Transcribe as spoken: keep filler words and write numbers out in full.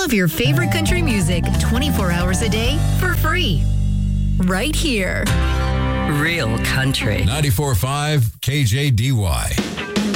all of your favorite country music twenty-four hours a day for free. Right here. Real country. ninety-four point five K J D Y.